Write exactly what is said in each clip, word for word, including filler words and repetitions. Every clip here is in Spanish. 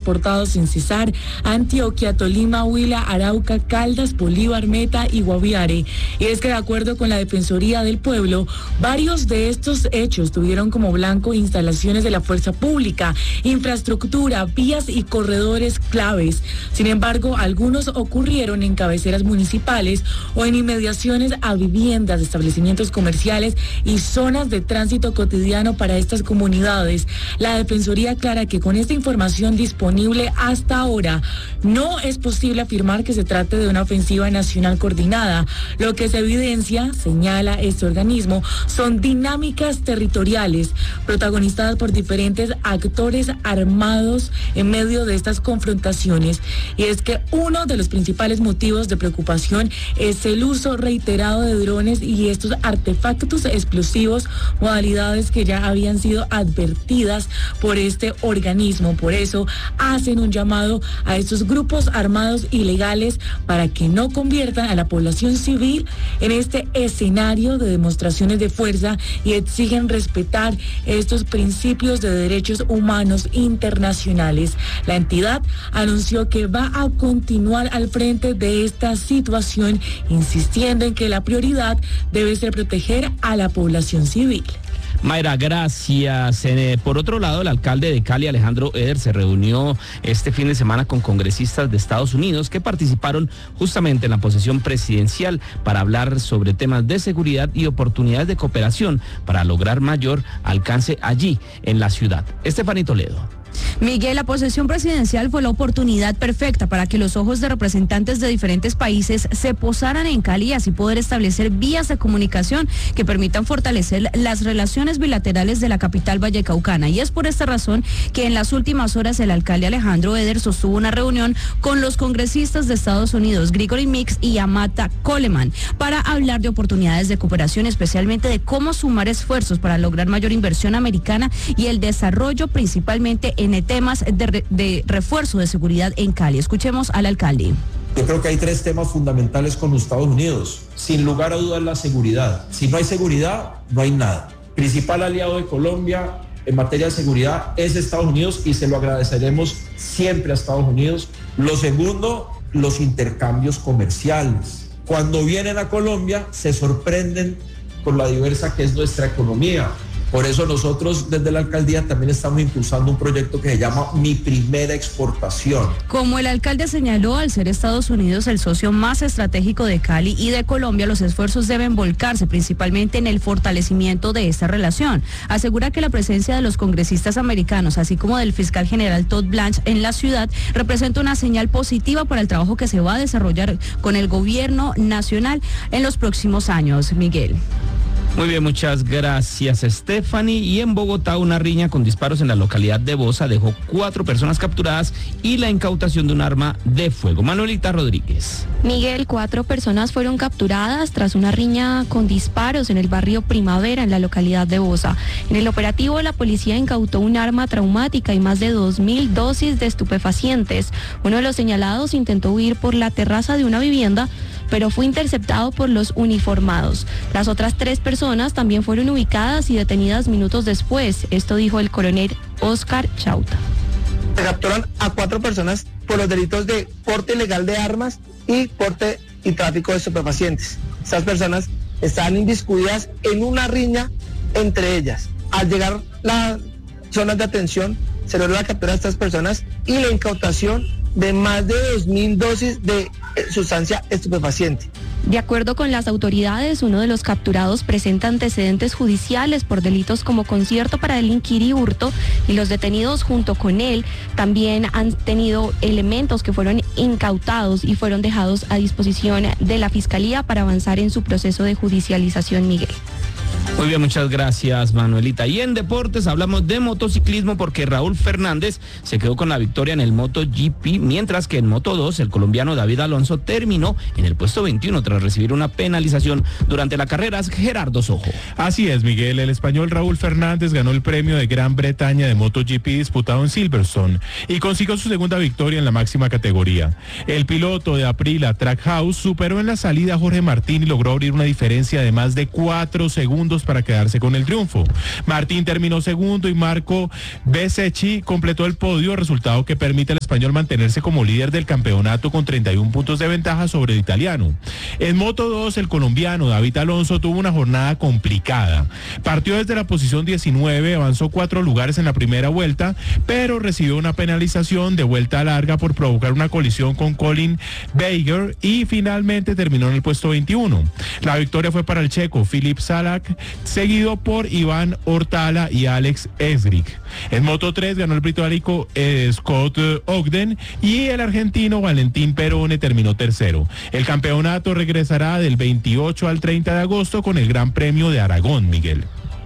transportados sin cesar a Antioquia, Tolima, Huila, Arauca, Caldas, Bolívar, Meta y Guaviare. Y es que de acuerdo con la Defensoría del Pueblo, varios de estos hechos tuvieron como blanco instalaciones de la fuerza pública, infraestructura, vías y corredores claves. Sin embargo, algunos ocurrieron en cabeceras municipales o en inmediaciones a viviendas, establecimientos comerciales y zonas de tránsito cotidiano para estas comunidades. La Defensoría aclara que con esta información disponible hasta ahora no es posible afirmar que se trate de una ofensiva nacional coordinada. Lo que se evidencia, señala este organismo, son dinámicas territoriales protagonizadas por diferentes actores armados en medio de estas confrontaciones. Y es que uno de los principales motivos de preocupación es el uso reiterado de drones y estos artefactos explosivos, modalidades que ya habían sido advertidas por este organismo. Por eso hacen un llamado a estos grupos armados ilegales para que no conviertan a la población civil en este escenario de demostraciones de fuerza y exigen respetar estos principios de derechos humanos internacionales. La entidad anunció que va a continuar al frente de esta situación, insistiendo en que la prioridad debe ser proteger a la población civil. Mayra, gracias. Eh, por otro lado, el alcalde de Cali, Alejandro Eder, se reunió este fin de semana con congresistas de Estados Unidos que participaron justamente en la posesión presidencial para hablar sobre temas de seguridad y oportunidades de cooperación para lograr mayor alcance allí en la ciudad. Estefanía Toledo. Miguel, la posesión presidencial fue la oportunidad perfecta para que los ojos de representantes de diferentes países se posaran en Cali y así poder establecer vías de comunicación que permitan fortalecer las relaciones bilaterales de la capital vallecaucana. Y es por esta razón que en las últimas horas el alcalde Alejandro Eder sostuvo una reunión con los congresistas de Estados Unidos, Gregory Meeks y Amata Coleman, para hablar de oportunidades de cooperación, especialmente de cómo sumar esfuerzos para lograr mayor inversión americana y el desarrollo principalmente en temas de, re, de refuerzo de seguridad en Cali. Escuchemos al alcalde. Yo creo que hay tres temas fundamentales con Estados Unidos. Sin lugar a dudas, la seguridad. Si no hay seguridad, no hay nada. Principal aliado de Colombia en materia de seguridad es Estados Unidos y se lo agradeceremos siempre a Estados Unidos. Lo segundo, los intercambios comerciales. Cuando vienen a Colombia, se sorprenden con la diversa que es nuestra economía. Por eso nosotros desde la alcaldía también estamos impulsando un proyecto que se llama Mi Primera Exportación. Como el alcalde señaló, al ser Estados Unidos el socio más estratégico de Cali y de Colombia, los esfuerzos deben volcarse principalmente en el fortalecimiento de esta relación. Asegura que la presencia de los congresistas americanos, así como del fiscal general Todd Blanche en la ciudad, representa una señal positiva para el trabajo que se va a desarrollar con el gobierno nacional en los próximos años. Miguel. Muy bien, muchas gracias, Stephanie. Y en Bogotá, una riña con disparos en la localidad de Bosa dejó cuatro personas capturadas y la incautación de un arma de fuego. Manuelita Rodríguez. Miguel, cuatro personas fueron capturadas tras una riña con disparos en el barrio Primavera, en la localidad de Bosa. En el operativo, la policía incautó un arma traumática y más de dos mil dosis de estupefacientes. Uno de los señalados intentó huir por la terraza de una vivienda, pero fue interceptado por los uniformados. Las otras tres personas también fueron ubicadas y detenidas minutos después. Esto dijo el coronel Oscar Chauta. Se capturan a cuatro personas por los delitos de porte ilegal de armas y porte y tráfico de estupefacientes. Estas personas estaban inmiscuidas en una riña entre ellas. Al llegar las zonas de atención, se logró la captura de estas personas y la incautación de más de dos mil dosis de sustancia estupefaciente. De acuerdo con las autoridades, uno de los capturados presenta antecedentes judiciales por delitos como concierto para delinquir y hurto, y los detenidos junto con él también han tenido elementos que fueron incautados y fueron dejados a disposición de la Fiscalía para avanzar en su proceso de judicialización, Miguel. Muy bien, muchas gracias, Manuelita. Y en deportes hablamos de motociclismo porque Raúl Fernández se quedó con la victoria en el MotoGP, mientras que en Moto dos el colombiano David Alonso terminó en el puesto veintiuno tras recibir una penalización durante la carrera. Gerardo Sojo. Así es, Miguel. El español Raúl Fernández ganó el premio de Gran Bretaña de MotoGP disputado en Silverstone y consiguió su segunda victoria en la máxima categoría. El piloto de Aprilia Trackhouse superó en la salida a Jorge Martín y logró abrir una diferencia de más de cuatro segundos para quedarse con el triunfo. Martín terminó segundo y Marco Bezzecchi completó el podio, resultado que permite al español mantenerse como líder del campeonato con treinta y un puntos de ventaja sobre el italiano. En Moto dos, el colombiano David Alonso tuvo una jornada complicada. Partió desde la posición diecinueve, avanzó cuatro lugares en la primera vuelta, pero recibió una penalización de vuelta larga por provocar una colisión con Colin Berger y finalmente terminó en el puesto veintiuno. La victoria fue para el checo Filip Salak, seguido por Iván Ortala y Alex Esric. En Moto tres ganó el británico eh, Scott Ogden y el argentino Valentín Perone terminó tercero. El campeonato regresará del veintiocho al treinta de agosto con el Gran Premio de Aragón, Miguel.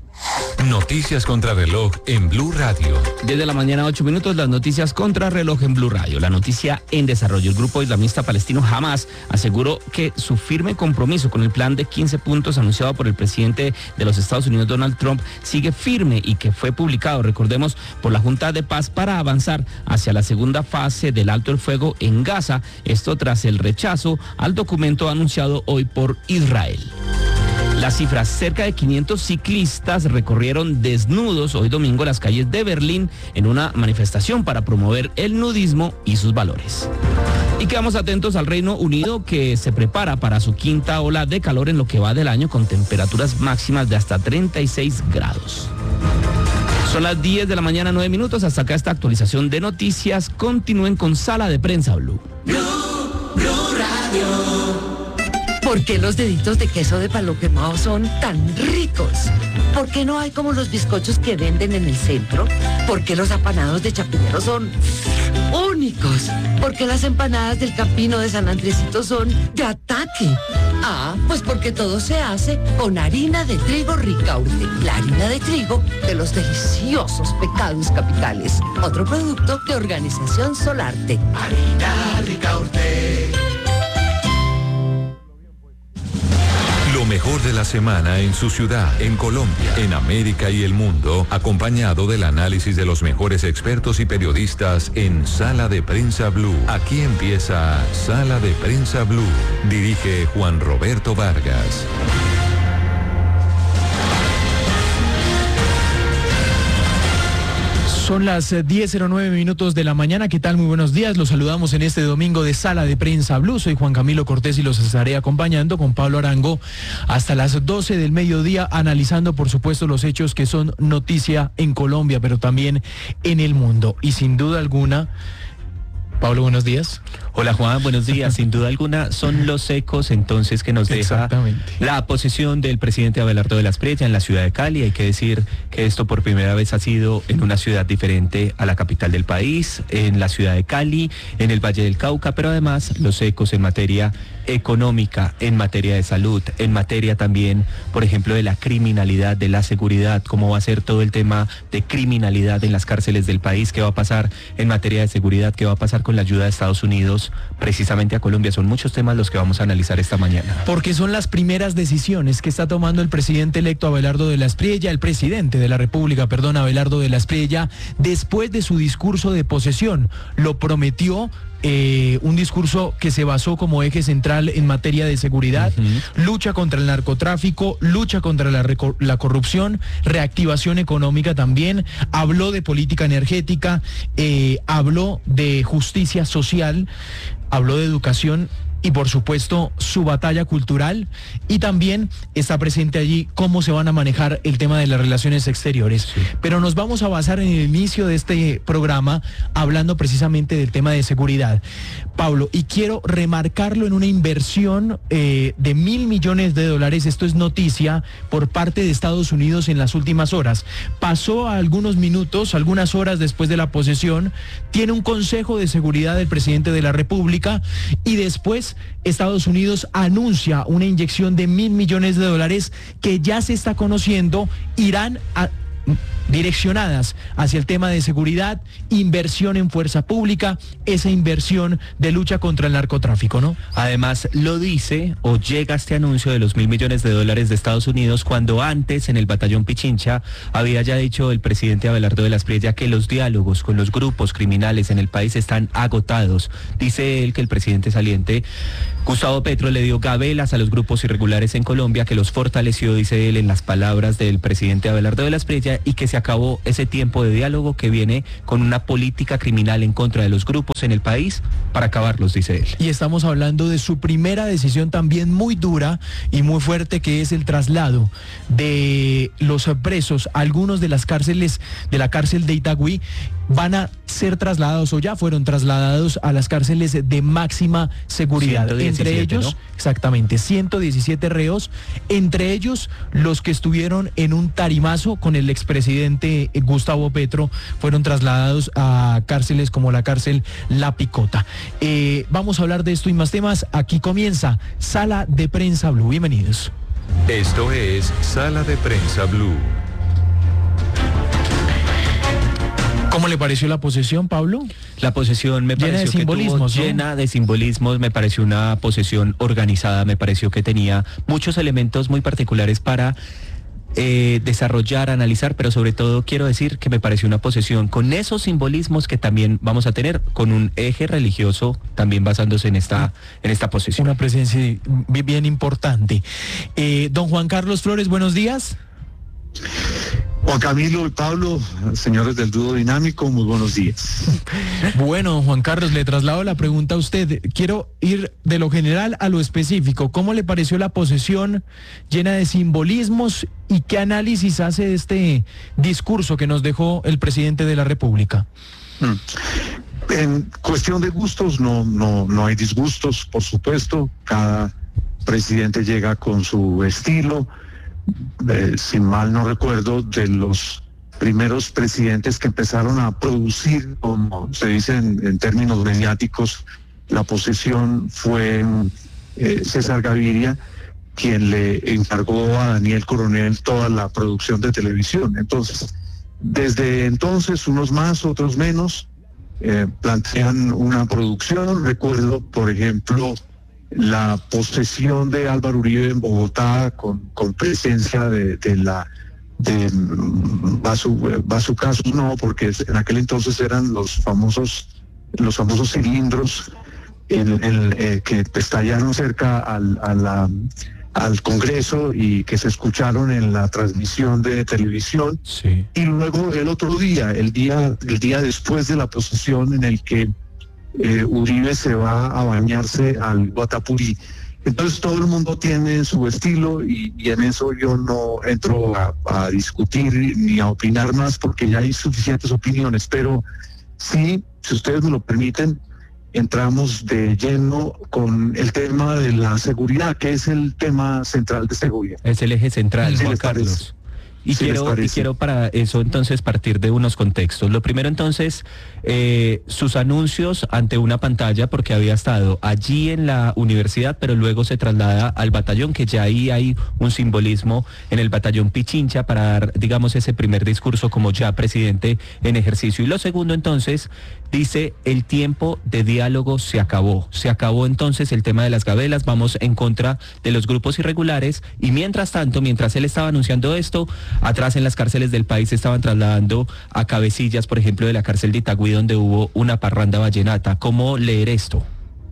Noticias contra reloj en Blue Radio. Desde la mañana, ocho minutos, las noticias contra reloj en Blue Radio. La noticia en desarrollo. El grupo islamista palestino Hamas aseguró que su firme compromiso con el plan de quince puntos anunciado por el presidente de los Estados Unidos, Donald Trump, sigue firme y que fue publicado, recordemos, por la Junta de Paz para avanzar hacia la segunda fase del alto el fuego en Gaza. Esto tras el rechazo al documento anunciado hoy por Israel. Las cifras: cerca de quinientos ciclistas recorrieron desnudos hoy domingo las calles de Berlín en una manifestación para promover el nudismo y sus valores. Y quedamos atentos al Reino Unido, que se prepara para su quinta ola de calor en lo que va del año, con temperaturas máximas de hasta treinta y seis grados. Son las diez de la mañana, nueve minutos. Hasta acá esta actualización de noticias. Continúen con Sala de Prensa Blue. Blue, Blue Radio. ¿Por qué los deditos de queso de palo quemado son tan ricos? ¿Por qué no hay como los bizcochos que venden en el centro? ¿Por qué los apanados de Chapinero son únicos? ¿Por qué las empanadas del Campino de San Andresito son de ataque? Ah, pues porque todo se hace con harina de trigo Ricaurte, la harina de trigo de los deliciosos pecados capitales. Otro producto de Organización Solarte. Harina Ricaurte. Lo mejor de la semana en su ciudad, en Colombia, en América y el mundo, acompañado del análisis de los mejores expertos y periodistas en Sala de Prensa Blue. Aquí empieza Sala de Prensa Blue. Dirige Juan Roberto Vargas. Son las diez cero nueve minutos de la mañana. ¿Qué tal? Muy buenos días. Los saludamos en este domingo de Sala de Prensa Blue. Soy Juan Camilo Cortés y los estaré acompañando con Pablo Arango hasta las doce del mediodía, analizando, por supuesto, los hechos que son noticia en Colombia, pero también en el mundo. Y sin duda alguna, Pablo, buenos días. Hola Juan, buenos días. Sin duda alguna son los ecos entonces que nos deja la posición del presidente Abelardo de la Espriella en la ciudad de Cali. Hay que decir que esto por primera vez ha sido en una ciudad diferente a la capital del país, en la ciudad de Cali, en el Valle del Cauca, pero además los ecos en materia económica, en materia de salud, en materia también, por ejemplo, de la criminalidad, de la seguridad, cómo va a ser todo el tema de criminalidad en las cárceles del país, qué va a pasar en materia de seguridad, qué va a pasar con la ayuda de Estados Unidos precisamente a Colombia. Son muchos temas los que vamos a analizar esta mañana. Porque son las primeras decisiones que está tomando el presidente electo Abelardo de la Espriella, el presidente de la República, perdón, Abelardo de la Espriella, después de su discurso de posesión. Lo prometió. Eh, un discurso que se basó como eje central en materia de seguridad, uh-huh. lucha contra el narcotráfico, lucha contra la, la corrupción, reactivación económica también, habló de política energética, eh, habló de justicia social, habló de educación y por supuesto su batalla cultural, y también está presente allí cómo se van a manejar el tema de las relaciones exteriores. Sí. Pero nos vamos a basar en el inicio de este programa hablando precisamente del tema de seguridad, Pablo, y quiero remarcarlo en una inversión eh, de mil millones de dólares. Esto es noticia por parte de Estados Unidos en las últimas horas. Pasó a algunos minutos, algunas horas después de la posesión, tiene un consejo de seguridad del presidente de la República y después Estados Unidos anuncia una inyección de mil millones de dólares que ya se está conociendo, irán a, direccionadas hacia el tema de seguridad, inversión en fuerza pública, esa inversión de lucha contra el narcotráfico, ¿no? Además, lo dice o llega este anuncio de los mil millones de dólares de Estados Unidos cuando antes en el batallón Pichincha había ya dicho el presidente Abelardo de la Espriella que los diálogos con los grupos criminales en el país están agotados. Dice él que el presidente saliente Gustavo Petro le dio gabelas a los grupos irregulares en Colombia, que los fortaleció, dice él, en las palabras del presidente Abelardo de la Espriella, y que se acabó ese tiempo de diálogo que viene con una política criminal en contra de los grupos en el país para acabarlos, dice él. Y estamos hablando de su primera decisión también muy dura y muy fuerte, que es el traslado de los presos, algunos de las cárceles, de la cárcel de Itagüí, van a ser trasladados o ya fueron trasladados a las cárceles de máxima seguridad. ciento diecisiete, entre ellos, ¿no? Exactamente, ciento diecisiete reos, entre ellos los que estuvieron en un tarimazo con el expresidente Gustavo Petro, fueron trasladados a cárceles como la cárcel La Picota. Eh, vamos a hablar de esto y más temas. Aquí comienza Sala de Prensa Blue. Bienvenidos. Esto es Sala de Prensa Blue. ¿Cómo le pareció la posesión, Pablo? La posesión me llena pareció de simbolismos, que tuvo, ¿no? llena de simbolismos, me pareció una posesión organizada, me pareció que tenía muchos elementos muy particulares para eh, desarrollar, analizar, pero sobre todo quiero decir que me pareció una posesión con esos simbolismos que también vamos a tener, con un eje religioso también basándose en esta, en esta posesión. Una presencia bien importante. Eh, don Juan Carlos Flores, buenos días. Juan Camilo y Pablo, señores del Dúo Dinámico, muy buenos días. Bueno, Juan Carlos, le traslado la pregunta a usted. Quiero ir de lo general a lo específico. ¿Cómo le pareció la posesión llena de simbolismos y qué análisis hace de este discurso que nos dejó el presidente de la República? En cuestión de gustos, no, no, no hay disgustos, por supuesto. Cada presidente llega con su estilo. Eh, si mal no recuerdo, de los primeros presidentes que empezaron a producir, como se dice en, en términos mediáticos, la posesión fue eh, César Gaviria, quien le encargó a Daniel Coronel toda la producción de televisión. Entonces, desde entonces, unos más, otros menos, eh, plantean una producción. Recuerdo, por ejemplo, la posesión de Álvaro Uribe en Bogotá con, con presencia de, de la de bazucazos, no, porque en aquel entonces eran los famosos los famosos cilindros en, en, eh, que estallaron cerca al, a la, al Congreso y que se escucharon en la transmisión de televisión. Sí. Y luego el otro día, el día el día después de la posesión, en el que Eh, Uribe se va a bañarse al Guatapurí. Entonces todo el mundo tiene su estilo y, y en eso yo no entro a, a discutir ni a opinar más porque ya hay suficientes opiniones, pero sí, si ustedes me lo permiten, entramos de lleno con el tema de la seguridad, que es el tema central de seguridad. Es el eje central, ¿Sí Juan les Carlos. parece? Y ¿Sí les quiero, y parece? quiero para eso entonces partir de unos contextos. Lo primero entonces, eh, sus anuncios ante una pantalla, porque había estado allí en la universidad, pero luego se traslada al batallón, que ya ahí hay un simbolismo en el batallón Pichincha para dar, digamos, ese primer discurso como ya presidente en ejercicio. Y lo segundo entonces, dice, el tiempo de diálogo se acabó. Se acabó entonces el tema de las gabelas, vamos en contra de los grupos irregulares y mientras tanto, mientras él estaba anunciando esto, atrás en las cárceles del país se estaban trasladando a cabecillas, por ejemplo, de la cárcel de Itagüí, donde hubo una parranda vallenata. ¿Cómo leer esto?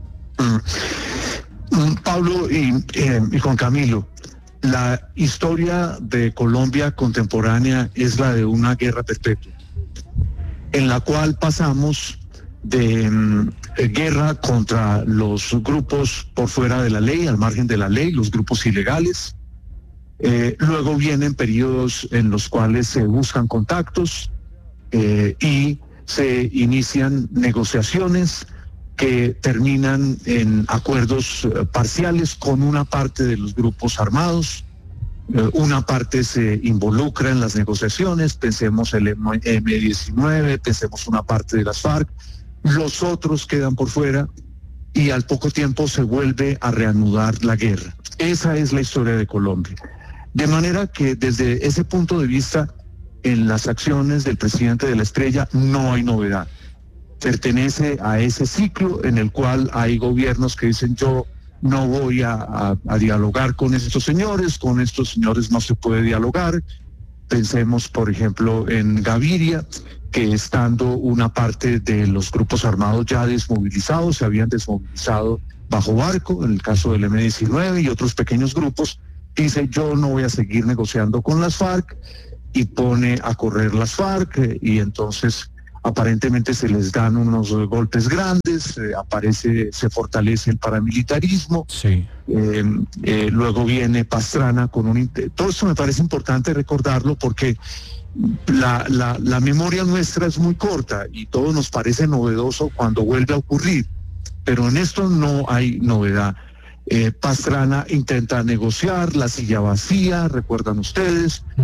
Mm. Mm, Pablo y, eh, y Juan Camilo, la historia de Colombia contemporánea es la de una guerra perpetua, en la cual pasamos de eh, guerra contra los grupos por fuera de la ley, al margen de la ley, los grupos ilegales. Eh, luego vienen periodos en los cuales se buscan contactos eh, y se inician negociaciones que terminan en acuerdos eh, parciales con una parte de los grupos armados. Eh, una parte se involucra en las negociaciones, pensemos el eme diecinueve, pensemos una parte de las FARC, los otros quedan por fuera y al poco tiempo se vuelve a reanudar la guerra. Esa es la historia de Colombia. De manera que desde ese punto de vista, en las acciones del presidente de la Estrella no hay novedad. Pertenece a ese ciclo en el cual hay gobiernos que dicen yo no voy a, a, a dialogar con estos señores, con estos señores no se puede dialogar. Pensemos, por ejemplo, en Gaviria, que estando una parte de los grupos armados ya desmovilizados, se habían desmovilizado bajo Barco, en el caso del eme diecinueve y otros pequeños grupos, dice yo no voy a seguir negociando con las FARC, y pone a correr las FARC eh, y entonces aparentemente se les dan unos golpes grandes, eh, aparece, se fortalece el paramilitarismo. Sí. Eh, eh, luego viene Pastrana con un... Todo esto me parece importante recordarlo porque la, la, la memoria nuestra es muy corta y todo nos parece novedoso cuando vuelve a ocurrir, pero en esto no hay novedad. Eh, Pastrana intenta negociar, la silla vacía, recuerdan ustedes. Mm.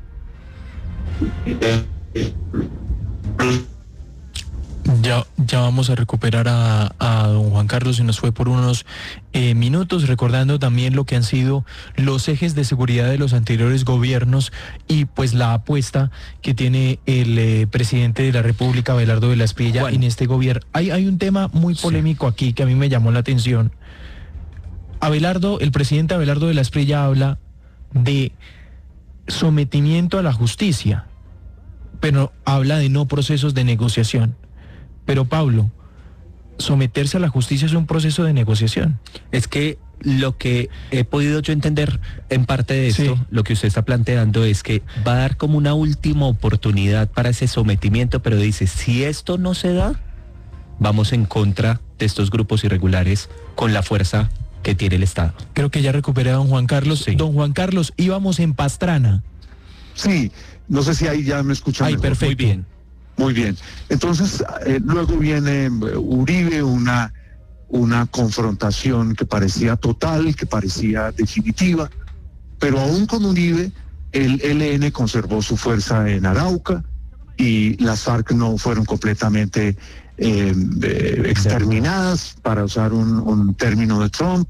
Eh, eh, Ya, ya vamos a recuperar a, a don Juan Carlos, se nos fue por unos eh, minutos, recordando también lo que han sido los ejes de seguridad de los anteriores gobiernos y pues la apuesta que tiene el eh, presidente de la República, Abelardo de la Espriella, bueno, en este gobierno. Hay, hay un tema muy polémico sí. aquí que a mí me llamó la atención. Abelardo, el presidente Abelardo de la Espriella habla de sometimiento a la justicia, pero habla de no procesos de negociación. Pero Pablo, someterse a la justicia es un proceso de negociación. Es que lo que he podido yo entender en parte de esto, sí. lo que usted está planteando es que va a dar como una última oportunidad para ese sometimiento, pero dice, si esto no se da, vamos en contra de estos grupos irregulares con la fuerza que tiene el Estado. Creo que ya recuperé a don Juan Carlos. Sí. Don Juan Carlos, íbamos en Pastrana. Sí, no sé si ahí ya me escuchan. Ay, perfecto. Muy bien. Muy bien. Entonces, eh, luego viene Uribe, una, una confrontación que parecía total, que parecía definitiva, pero aún con Uribe, el E L N conservó su fuerza en Arauca y las FARC no fueron completamente eh, eh, exterminadas, para usar un, un término de Trump,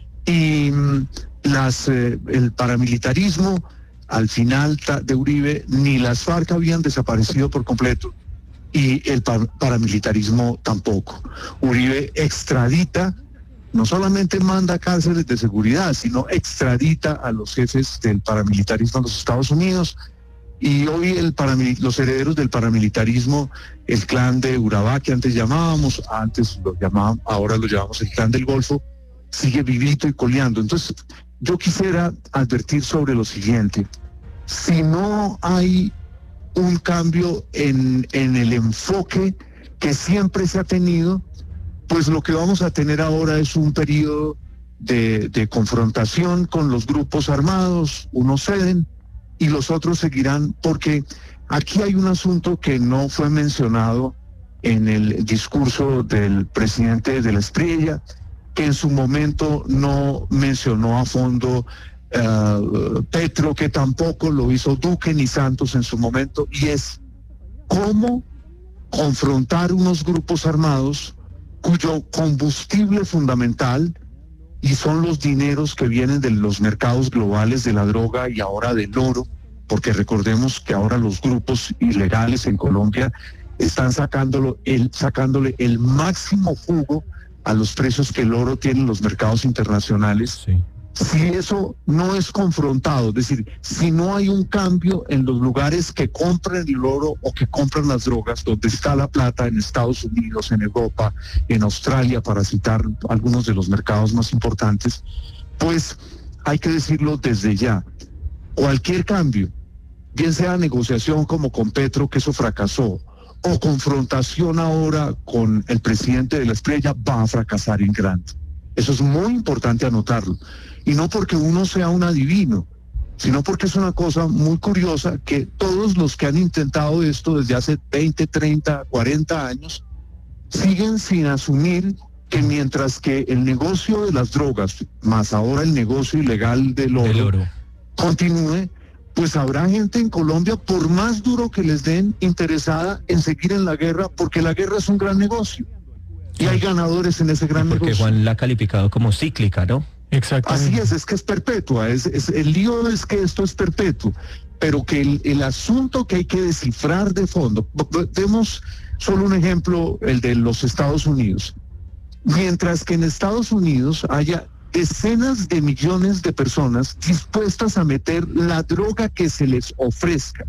y las, eh, el paramilitarismo al final de Uribe, ni las FARC habían desaparecido por completo y el paramilitarismo tampoco. Uribe extradita, no solamente manda cárceles de seguridad, sino extradita a los jefes del paramilitarismo en los Estados Unidos. Y hoy el paramil- los herederos del paramilitarismo, el clan de Urabá, que antes llamábamos, antes lo llamábamos, ahora lo llamamos el clan del Golfo, sigue vivito y coleando. Entonces, yo quisiera advertir sobre lo siguiente: si no hay un cambio en, en el enfoque que siempre se ha tenido, pues lo que vamos a tener ahora es un periodo de, de confrontación con los grupos armados. Unos ceden y los otros seguirán, porque aquí hay un asunto que no fue mencionado en el discurso del presidente de la Espriella, que en su momento no mencionó a fondo uh, Petro, que tampoco lo hizo Duque ni Santos en su momento, y es cómo confrontar unos grupos armados cuyo combustible fundamental y son los dineros que vienen de los mercados globales de la droga y ahora del oro, porque recordemos que ahora los grupos ilegales en Colombia están sacándolo, el, sacándole el máximo jugo a los precios que el oro tiene en los mercados internacionales. Sí. Si eso no es confrontado, es decir, si no hay un cambio en los lugares que compran el oro o que compran las drogas, donde está la plata, en Estados Unidos, en Europa, en Australia, para citar algunos de los mercados más importantes, pues hay que decirlo desde ya, cualquier cambio, bien sea negociación como con Petro, que eso fracasó, o confrontación ahora con el presidente de la Espriella, va a fracasar en grande. Eso es muy importante anotarlo. Y no porque uno sea un adivino, sino porque es una cosa muy curiosa que todos los que han intentado esto desde hace veinte, treinta, cuarenta años, siguen sin asumir que mientras que el negocio de las drogas, más ahora el negocio ilegal del oro, el oro. continúe, pues habrá gente en Colombia, por más duro que les den, interesada en seguir en la guerra, porque la guerra es un gran negocio. Y hay ganadores en ese gran porque negocio. Juan la ha calificado como cíclica, ¿no? Exactamente. Así es, es que es perpetua. Es, es, el lío es que esto es perpetuo, pero que el, el asunto que hay que descifrar de fondo, demos solo un ejemplo, el de los Estados Unidos. Mientras que en Estados Unidos haya decenas de millones de personas dispuestas a meter la droga que se les ofrezca,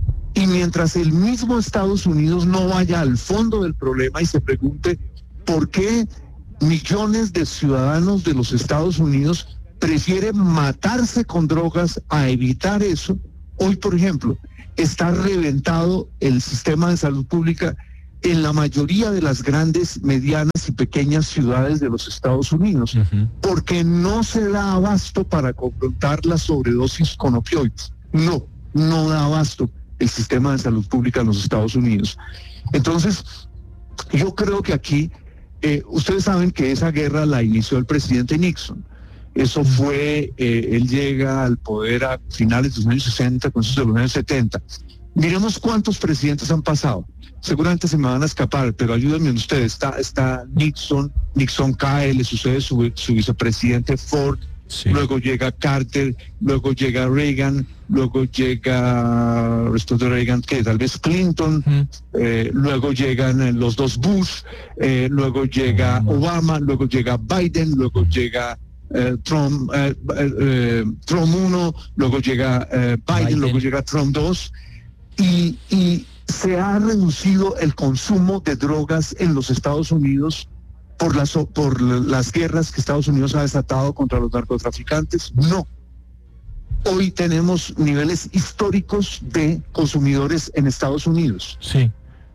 y mientras el mismo Estados Unidos no vaya al fondo del problema y se pregunte por qué millones de ciudadanos de los Estados Unidos prefieren matarse con drogas a evitar eso. Hoy, por ejemplo, está reventado el sistema de salud pública en la mayoría de las grandes, medianas y pequeñas ciudades de los Estados Unidos, uh-huh. porque no se da abasto para confrontar la sobredosis con opioides. No, no da abasto el sistema de salud pública en los Estados Unidos. Entonces, yo creo que aquí, eh, ustedes saben que esa guerra la inició el presidente Nixon. Eso fue, eh, él llega al poder a finales de los años sesenta, comienzos de los años setenta. Miremos cuántos presidentes han pasado. Seguramente se me van a escapar, pero ayúdenme ustedes. Está, está Nixon, Nixon cae, le sucede su, su vicepresidente Ford, sí. Luego llega Carter, luego llega Reagan, luego llega, después de Reagan, que tal vez Clinton, uh-huh. eh, luego llegan los dos Bush, eh, luego llega uh-huh. Obama, luego llega Biden, luego llega eh, Trump, eh, eh, Trump uno, luego llega eh, Biden, Biden, luego llega Trump dos, y, y se ha reducido el consumo de drogas en los Estados Unidos por las, por las guerras que Estados Unidos ha desatado contra los narcotraficantes. No. Hoy tenemos niveles históricos de consumidores en Estados Unidos. Sí.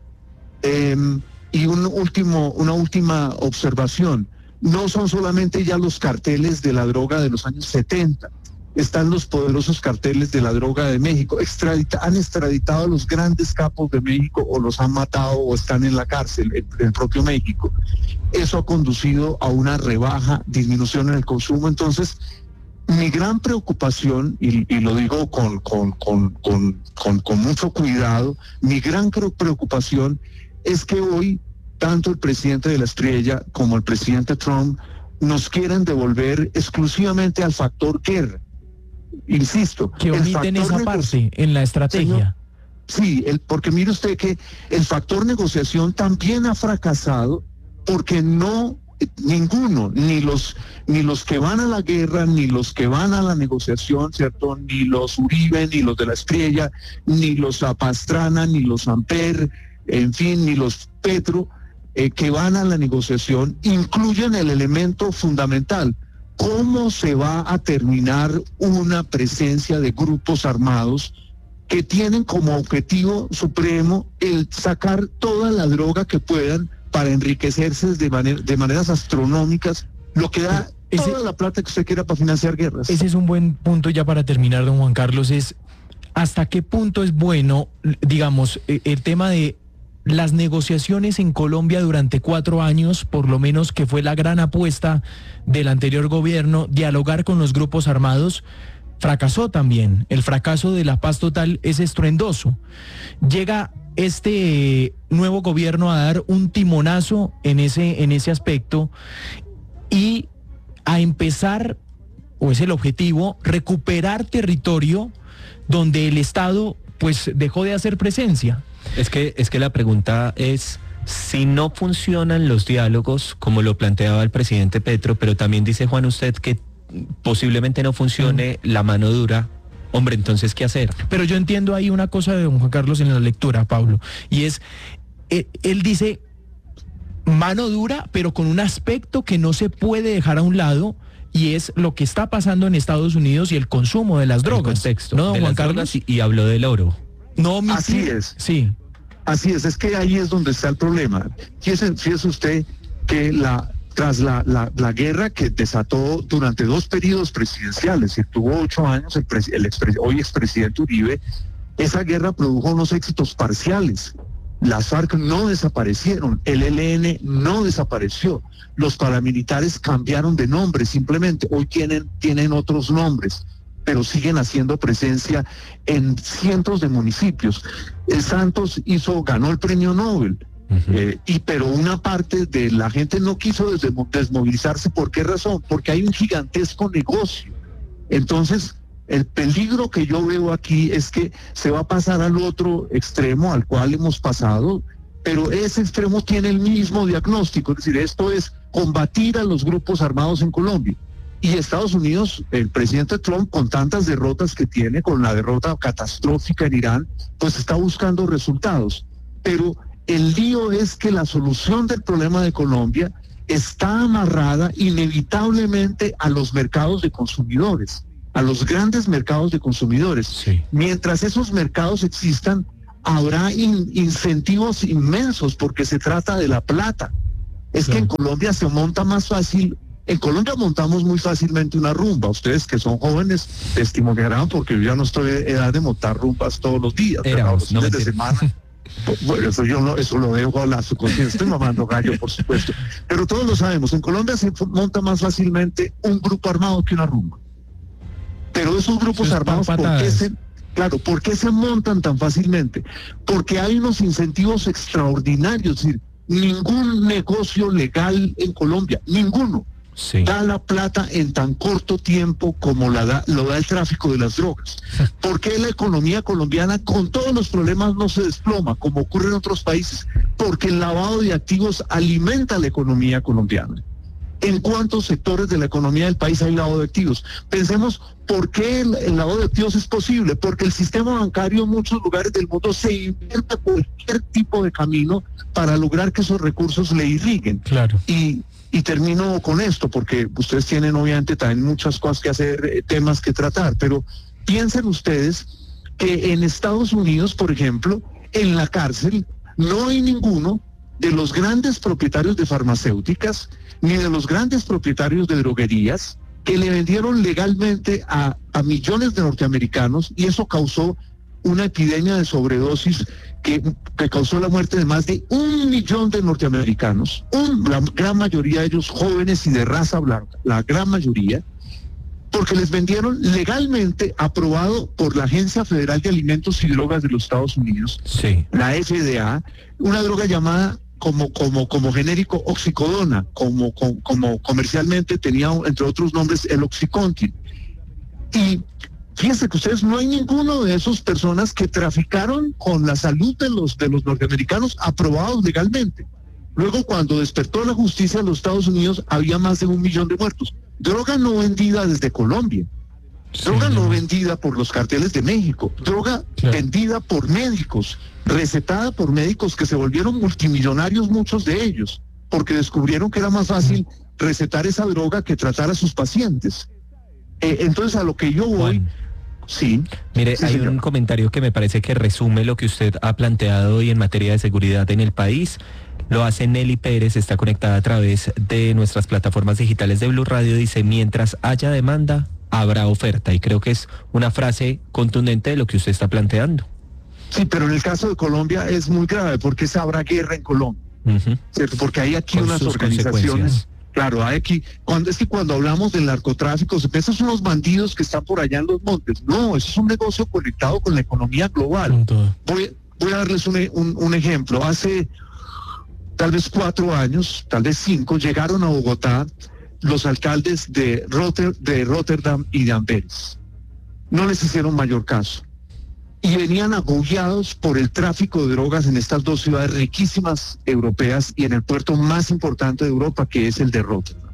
Eh, y un último, una última observación. No son solamente ya los carteles de la droga de los años setenta. Están los poderosos carteles de la droga de México. Extradita, han extraditado a los grandes capos de México o los han matado o están en la cárcel, en el propio México. Eso ha conducido a una rebaja, disminución en el consumo. Entonces, mi gran preocupación, y, y lo digo con, con, con, con, con, con mucho cuidado, mi gran preocupación es que hoy, tanto el presidente de la Estrella como el presidente Trump nos quieren devolver exclusivamente al factor guerra. Insisto, que omiten esa parte en la estrategia. Señor, sí, el, porque mire usted que el factor negociación también ha fracasado porque no, ninguno, ni los, ni los que van a la guerra, ni los que van a la negociación, ¿cierto? Ni los Uribe, ni los de la Estrella, ni los Pastrana, ni los Amper, en fin, ni los Petro, eh, que van a la negociación, incluyen el elemento fundamental. ¿Cómo se va a terminar una presencia de grupos armados que tienen como objetivo supremo el sacar toda la droga que puedan para enriquecerse de, manera, de maneras astronómicas, lo que da ese, toda la plata que usted quiera para financiar guerras? Ese es un buen punto ya para terminar, don Juan Carlos, es hasta qué punto es bueno, digamos, el tema de las negociaciones en Colombia durante cuatro años, por lo menos, que fue la gran apuesta del anterior gobierno, dialogar con los grupos armados, fracasó también. El fracaso de la paz total es estruendoso. Llega este nuevo gobierno a dar un timonazo en ese, en ese aspecto y a empezar, o es el objetivo, recuperar territorio donde el Estado pues dejó de hacer presencia. Es que, es que la pregunta es, si no funcionan los diálogos, como lo planteaba el presidente Petro, pero también dice Juan usted que posiblemente no funcione mm. la mano dura, hombre, entonces, ¿qué hacer? Pero yo entiendo ahí una cosa de don Juan Carlos en la lectura, Pablo, y es, él, él dice mano dura, pero con un aspecto que no se puede dejar a un lado, y es lo que está pasando en Estados Unidos y el consumo de las drogas. El contexto, ¿no, don Juan Carlos? Y, y habló del oro. No, mi Así tío. es. Sí. Así es, es que ahí es donde está el problema. Fíjese, fíjese usted que la, tras la, la, la guerra que desató durante dos periodos presidenciales, y tuvo ocho años el, pres, el expres, hoy expresidente Uribe, esa guerra produjo unos éxitos parciales. Las FARC no desaparecieron, el E L N no desapareció, los paramilitares cambiaron de nombre simplemente, hoy tienen, tienen otros nombres, pero siguen haciendo presencia en cientos de municipios. El Santos hizo, ganó el premio Nobel, uh-huh. eh, y pero una parte de la gente no quiso desmovilizarse. ¿Por qué razón? Porque hay un gigantesco negocio. Entonces, el peligro que yo veo aquí es que se va a pasar al otro extremo al cual hemos pasado, pero ese extremo tiene el mismo diagnóstico, es decir, esto es combatir a los grupos armados en Colombia. Y Estados Unidos, el presidente Trump, con tantas derrotas que tiene, con la derrota catastrófica en Irán, pues está buscando resultados. Pero el lío es que la solución del problema de Colombia está amarrada inevitablemente a los mercados de consumidores. a los grandes mercados de consumidores. Sí. Mientras esos mercados existan, habrá in- incentivos inmensos porque se trata de la plata. Es que en Colombia se monta más fácil. En Colombia montamos muy fácilmente una rumba. Ustedes que son jóvenes testimoniarán porque yo ya no estoy en edad de montar rumbas todos los días. Éramos, los no fines de mentira. semana. Bueno, eso yo no, eso lo dejo a la subconsciencia. Estoy mamando gallo, por supuesto. Pero todos lo sabemos. En Colombia se monta más fácilmente un grupo armado que una rumba. Pero esos grupos armados, ¿por qué se, claro, ¿por qué se montan tan fácilmente? Porque hay unos incentivos extraordinarios. Es decir, ningún negocio legal en Colombia, ninguno, Sí. da la plata en tan corto tiempo como la da, lo da el tráfico de las drogas. ¿Por qué la economía colombiana con todos los problemas no se desploma como ocurre en otros países? Porque el lavado de activos alimenta la economía colombiana. ¿En cuántos sectores de la economía del país hay lavado de activos? Pensemos, ¿por qué el, el lavado de activos es posible? Porque el sistema bancario en muchos lugares del mundo se inventa cualquier tipo de camino para lograr que esos recursos le irriguen. Claro. Y, y termino con esto, porque ustedes tienen obviamente también muchas cosas que hacer, eh, temas que tratar, pero piensen ustedes que en Estados Unidos, por ejemplo, en la cárcel no hay ninguno de los grandes propietarios de farmacéuticas ni de los grandes propietarios de droguerías que le vendieron legalmente a, a millones de norteamericanos, y eso causó una epidemia de sobredosis que, que causó la muerte de más de un millón de norteamericanos, un, la gran mayoría de ellos jóvenes y de raza blanca, la gran mayoría, porque les vendieron legalmente, aprobado por la Agencia Federal de Alimentos y Drogas de los Estados Unidos, Sí. la F D A, una droga llamada como como como genérico oxicodona, como como, como comercialmente tenía entre otros nombres el Oxycontin. Y fíjense que ustedes, no hay ninguno de esas personas que traficaron con la salud de los de los norteamericanos aprobados legalmente. Luego, cuando despertó la justicia en los Estados Unidos, había más de un millón de muertos. Droga no vendida desde Colombia. Droga no vendida por los carteles de México, droga Claro. vendida por médicos, recetada por médicos que se volvieron multimillonarios, muchos de ellos, porque descubrieron que era más fácil recetar esa droga que tratar a sus pacientes. Eh, entonces, a lo que yo voy, Juan. sí. Mire, Sí, hay señor. un comentario que me parece que resume lo que usted ha planteado hoy en materia de seguridad en el país. Lo hace Nelly Pérez, está conectada a través de nuestras plataformas digitales de Blue Radio. Dice, mientras haya demanda, habrá oferta. Y creo que es una frase contundente de lo que usted está planteando. Sí, pero en el caso de Colombia es muy grave, porque se habrá guerra en Colombia, Ujú. ¿cierto? Porque hay aquí Con unas sus organizaciones. consecuencias. Claro, hay aquí, cuando es que cuando hablamos del narcotráfico, se piensa son unos bandidos que están por allá en los montes. No, eso es un negocio conectado con la economía global. Con todo. Voy, voy a darles un, un, un ejemplo. Hace tal vez cuatro años, tal vez cinco, llegaron a Bogotá los alcaldes de, Rotter, de Rotterdam y de Amberes. No les hicieron mayor caso. Y venían agobiados por el tráfico de drogas en estas dos ciudades riquísimas europeas y en el puerto más importante de Europa, que es el de Rotterdam.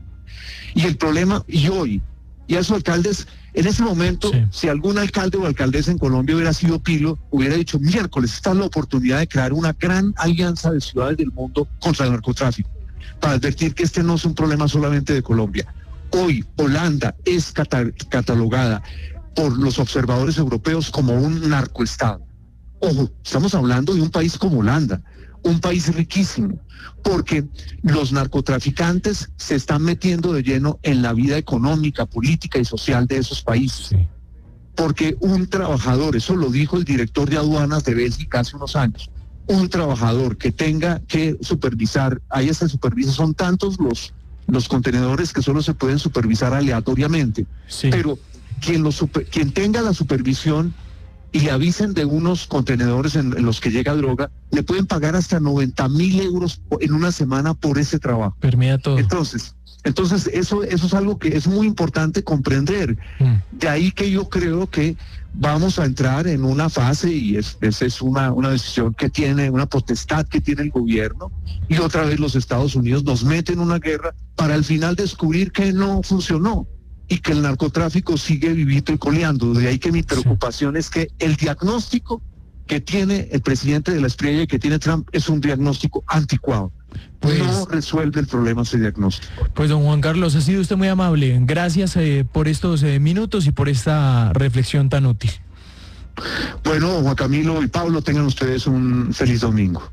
Y el problema, y hoy, y a esos alcaldes, en ese momento, Sí. si algún alcalde o alcaldesa en Colombia hubiera sido Pilo, hubiera dicho, miércoles, esta es la oportunidad de crear una gran alianza de ciudades del mundo contra el narcotráfico, para advertir que este no es un problema solamente de Colombia. Hoy, Holanda es cata- catalogada por los observadores europeos como un narcoestado. Ojo, estamos hablando de un país como Holanda, un país riquísimo, porque los narcotraficantes se están metiendo de lleno en la vida económica, política y social de esos países. Sí. Porque un trabajador, eso lo dijo el director de aduanas de Bélgica hace unos años, un trabajador que tenga que supervisar, ahí se supervisa, son tantos los, los contenedores que solo se pueden supervisar aleatoriamente, Sí. pero quien, lo super- quien tenga la supervisión y le avisen de unos contenedores en, en los que llega droga, le pueden pagar hasta noventa mil euros po- en una semana por ese trabajo. Permea todo. Entonces, entonces eso, eso es algo que es muy importante comprender. Mm. De ahí que yo creo que vamos a entrar en una fase, y es, esa es una, una decisión que tiene, una potestad que tiene el gobierno, y otra vez los Estados Unidos nos meten en una guerra para al final descubrir que no funcionó y que el narcotráfico sigue vivito y coleando. De ahí que mi preocupación es que el diagnóstico que tiene el presidente de la Espriella y que tiene Trump es un diagnóstico anticuado. Pues, no resuelve el problema ese diagnóstico. Pues don Juan Carlos, ha sido usted muy amable. Gracias eh, por estos eh, minutos y por esta reflexión tan útil. Bueno, Juan Camilo y Pablo, tengan ustedes un feliz domingo.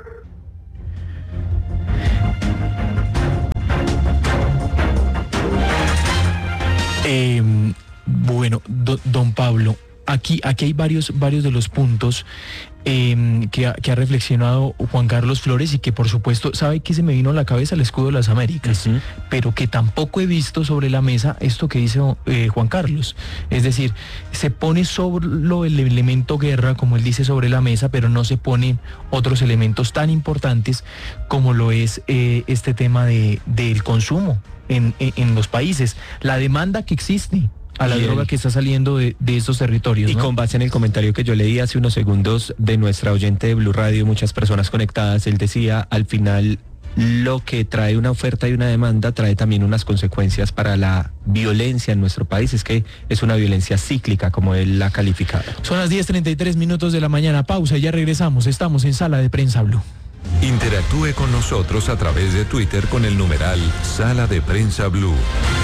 Eh, bueno, do, don Pablo, aquí, aquí hay varios, varios de los puntos eh, que, ha, que ha reflexionado Juan Carlos Flores y que por supuesto, ¿sabe qué se me vino a la cabeza? El escudo de las Américas, uh-huh. Pero que tampoco he visto sobre la mesa esto que dice eh, Juan Carlos. Es decir, se pone solo el elemento guerra, como él dice, sobre la mesa, pero no se ponen otros elementos tan importantes como lo es eh, este tema de, del consumo en, en, en los países, la demanda que existe a la y droga el, que está saliendo de, de estos territorios. Y ¿no? Con base en el comentario que yo leí hace unos segundos de nuestra oyente de Blue Radio, muchas personas conectadas, él decía, al final lo que trae una oferta y una demanda trae también unas consecuencias para la violencia en nuestro país, es que es una violencia cíclica, como él la calificaba. Son las diez treinta y tres minutos de la mañana, pausa y ya regresamos, estamos en Sala de Prensa Blue. Interactúe con nosotros a través de Twitter con el numeral Sala de Prensa Blue.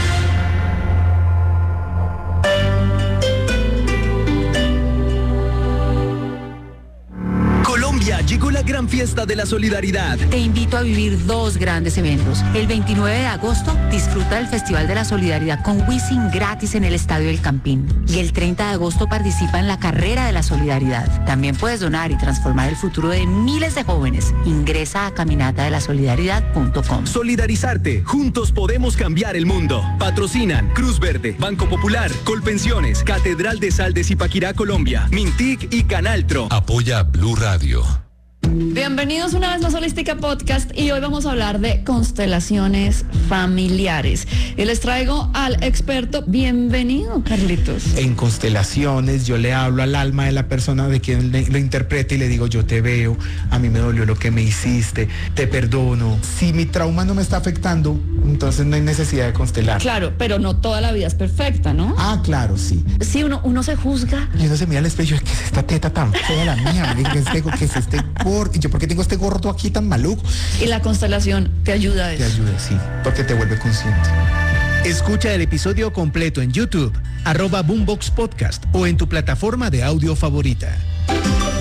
Llegó la gran fiesta de la solidaridad. Te invito a vivir dos grandes eventos. El veintinueve de agosto, disfruta del Festival de la Solidaridad con Wisin gratis en el Estadio El Campín. Y el treinta de agosto participa en la Carrera de la Solidaridad. También puedes donar y transformar el futuro de miles de jóvenes. Ingresa a caminata de la solidaridad punto com. Solidarizarte. Juntos podemos cambiar el mundo. Patrocinan Cruz Verde, Banco Popular, Colpensiones, Catedral de Sal de Zipaquirá, Colombia, Mintic y Canaltro. Apoya Blue Radio. Bienvenidos una vez más a Holística Podcast y hoy vamos a hablar de constelaciones familiares. Y les traigo al experto. Bienvenido, Carlitos. En constelaciones yo le hablo al alma de la persona de quien le, lo interprete y le digo, yo te veo, a mí me dolió lo que me hiciste, te perdono. Si mi trauma no me está afectando, entonces no hay necesidad de constelar. Claro, pero no toda la vida es perfecta, ¿no? Ah, claro, sí. Sí, uno, uno se juzga. Y uno se mira al espejo, es que es esta teta tan fea la mía, que es este, que es este gordo. Y yo, ¿por qué tengo este gordo aquí tan maluco? Y la constelación te ayuda a eso. Te ayuda, sí, porque te vuelve consciente. Escucha el episodio completo en YouTube, arroba Boombox Podcast o en tu plataforma de audio favorita.